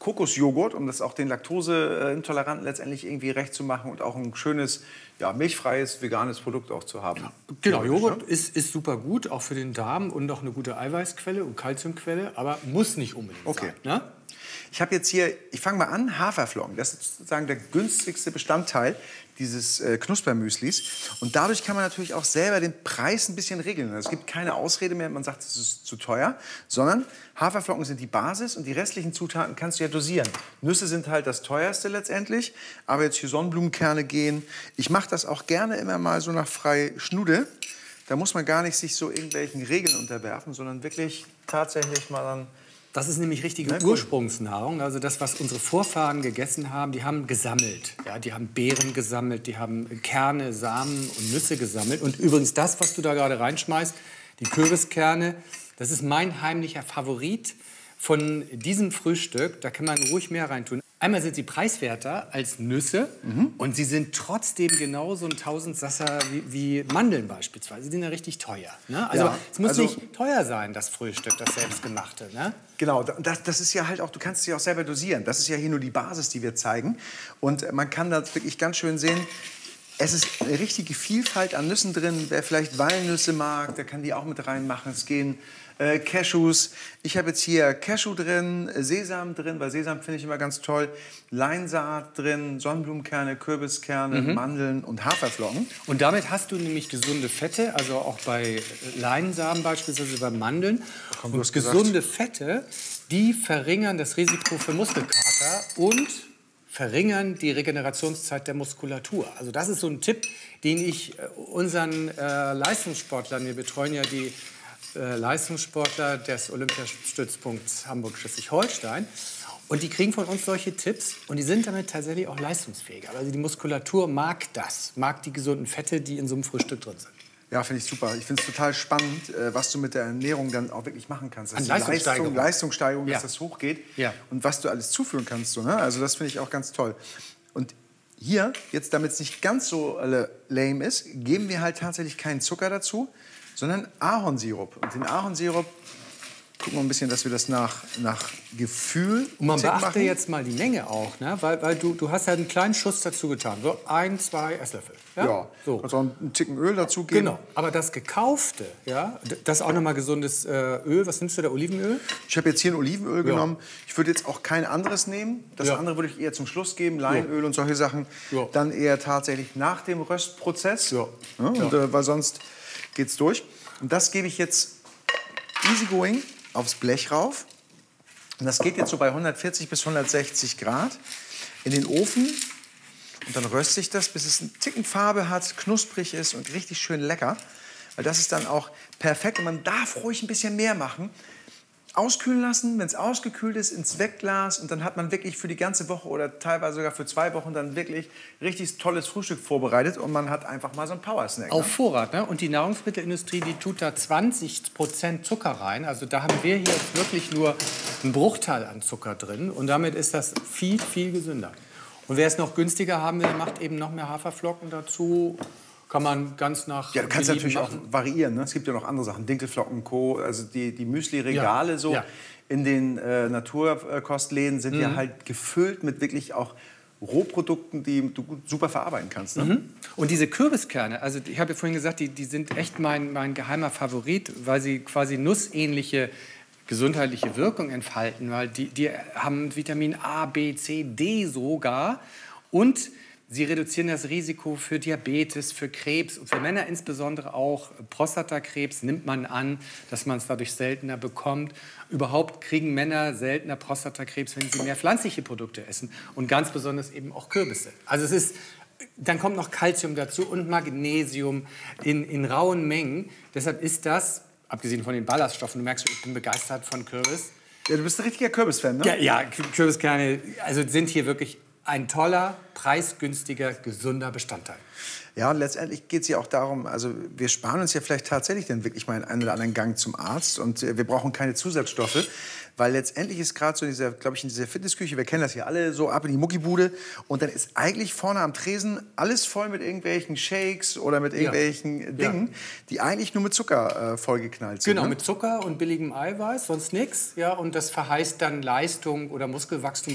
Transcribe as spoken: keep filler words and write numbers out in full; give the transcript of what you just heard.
Kokosjoghurt, um das auch den Laktoseintoleranten letztendlich irgendwie recht zu machen und auch ein schönes, ja, milchfreies, veganes Produkt auch zu haben. Ja, genau, Joghurt ist, ist super gut, auch für den Darm und noch eine gute Eiweißquelle und Kalziumquelle, aber muss nicht unbedingt okay. sein. Ne? Ich habe jetzt hier, ich fange mal an, Haferflocken. Das ist sozusagen der günstigste Bestandteil dieses äh, Knuspermüslis. Und dadurch kann man natürlich auch selber den Preis ein bisschen regeln. Es gibt keine Ausrede mehr, man sagt, es ist zu teuer, sondern Haferflocken sind die Basis und die restlichen Zutaten kannst du ja dosieren. Nüsse sind halt das teuerste letztendlich, aber jetzt hier Sonnenblumenkerne gehen. Ich mache das auch gerne immer mal so nach frei Schnude. Da muss man gar nicht sich so irgendwelchen Regeln unterwerfen, sondern wirklich tatsächlich mal dann... Das ist nämlich richtige ja, Ursprungsnahrung, also das, was unsere Vorfahren gegessen haben, die haben gesammelt. Ja, die haben Beeren gesammelt, die haben Kerne, Samen und Nüsse gesammelt. Und übrigens das, was du da gerade reinschmeißt, die Kürbiskerne, das ist mein heimlicher Favorit von diesem Frühstück. Da kann man ruhig mehr reintun. Einmal sind sie preiswerter als Nüsse mhm. und sie sind trotzdem genauso ein Tausendsasser wie, wie Mandeln beispielsweise. Sie sind ja richtig teuer. Ne? Also ja, es muss also, nicht teuer sein, das Frühstück, das selbstgemachte. Ne? Genau, das, das ist ja halt auch, du kannst es ja auch selber dosieren. Das ist ja hier nur die Basis, die wir zeigen. Und man kann da wirklich ganz schön sehen, es ist eine richtige Vielfalt an Nüssen drin. Wer vielleicht Walnüsse mag, der kann die auch mit reinmachen. Es gehen äh, Cashews. Ich habe jetzt hier Cashew drin, Sesam drin, weil Sesam finde ich immer ganz toll. Leinsaat drin, Sonnenblumenkerne, Kürbiskerne, mhm. Mandeln und Haferflocken. Und damit hast du nämlich gesunde Fette, also auch bei Leinsamen beispielsweise, bei Mandeln. Komm, und gesunde Fette, die verringern das Risiko für Muskelkater und verringern die Regenerationszeit der Muskulatur. Also das ist so ein Tipp, den ich äh, unseren äh, Leistungssportlern, wir betreuen ja die äh, Leistungssportler des Olympiastützpunkts Hamburg-Schleswig-Holstein, und die kriegen von uns solche Tipps und die sind damit tatsächlich auch leistungsfähiger. Also die Muskulatur mag das, mag die gesunden Fette, die in so einem Frühstück drin sind. Ja, finde ich super. Ich finde es total spannend, äh, was du mit der Ernährung dann auch wirklich machen kannst. An Leistungssteigerung. Leistung, Leistungssteigerung, ja. dass das hochgeht ja. und was du alles zuführen kannst. So, ne? Also das finde ich auch ganz toll. Und hier, jetzt damit es nicht ganz so äh, lame ist, geben wir halt tatsächlich keinen Zucker dazu, sondern Ahornsirup. Und den Ahornsirup, gucken wir ein bisschen, dass wir das nach, nach Gefühl Und man beachte machen. jetzt mal die Menge auch, ne? weil, weil du, du hast ja einen kleinen Schuss dazu getan, so ein, zwei Esslöffel. Ja, ja. So. Also einen Ticken Öl dazu geben. Genau, aber das Gekaufte, ja, das ist auch nochmal gesundes äh, Öl. Was nimmst du da, Olivenöl? Ich habe jetzt hier ein Olivenöl ja. genommen. Ich würde jetzt auch kein anderes nehmen. Das ja. andere würde ich eher zum Schluss geben, Leinöl ja. und solche Sachen. Ja. Dann eher tatsächlich nach dem Röstprozess, ja. Ja, und, äh, weil sonst geht's durch. Und das gebe ich jetzt easygoing aufs Blech rauf. Und das geht jetzt so bei hundertvierzig bis hundertsechzig Grad in den Ofen. Und dann röste ich das, bis es einen Ticken Farbe hat, knusprig ist und richtig schön lecker. Weil das ist dann auch perfekt. Und man darf ruhig ein bisschen mehr machen. Auskühlen lassen, wenn es ausgekühlt ist, ins Wegglas. Und dann hat man wirklich für die ganze Woche oder teilweise sogar für zwei Wochen dann wirklich richtig tolles Frühstück vorbereitet. Und man hat einfach mal so einen Powersnack. Auf Vorrat, ne? Und die Nahrungsmittelindustrie, die tut da zwanzig Prozent Zucker rein. Also da haben wir hier wirklich nur einen Bruchteil an Zucker drin. Und damit ist das viel, viel gesünder. Und wer es noch günstiger haben will, macht eben noch mehr Haferflocken dazu. Kann man ganz nach... Ja, du kannst natürlich machen. Auch variieren. Ne? Es gibt ja noch andere Sachen, Dinkelflocken, Co. Also die, die Müsli-Regale ja. so ja. in den äh, Naturkostläden sind mhm. ja halt gefüllt mit wirklich auch Rohprodukten, die du gut, super verarbeiten kannst. Ne? Mhm. Und diese Kürbiskerne, also ich habe ja vorhin gesagt, die, die sind echt mein, mein geheimer Favorit, weil sie quasi nussähnliche gesundheitliche Wirkung entfalten, weil die, die haben Vitamin A, B, C, D sogar und sie reduzieren das Risiko für Diabetes, für Krebs und für Männer insbesondere auch Prostatakrebs. Nimmt man an, dass man es dadurch seltener bekommt. Überhaupt kriegen Männer seltener Prostatakrebs, wenn sie mehr pflanzliche Produkte essen und ganz besonders eben auch Kürbisse. Also es ist, dann kommt noch Kalzium dazu und Magnesium in, in rauen Mengen. Deshalb ist das, abgesehen von den Ballaststoffen, du merkst, ich bin begeistert von Kürbis. Ja, du bist ein richtiger Kürbisfan, ne? Ja, ja, Kürbiskerne also sind hier wirklich ein toller, preisgünstiger, gesunder Bestandteil. Ja, und letztendlich geht es ja auch darum, also wir sparen uns ja vielleicht tatsächlich dann wirklich mal einen oder anderen Gang zum Arzt und wir brauchen keine Zusatzstoffe, weil letztendlich ist gerade so in dieser, glaube ich, in dieser Fitnessküche, wir kennen das ja alle, so ab in die Muckibude und dann ist eigentlich vorne am Tresen alles voll mit irgendwelchen Shakes oder mit irgendwelchen ja. Dingen, ja. die eigentlich nur mit Zucker äh, vollgeknallt sind. Genau, ne? mit Zucker und billigem Eiweiß, sonst nichts. Ja, und das verheißt dann Leistung oder Muskelwachstum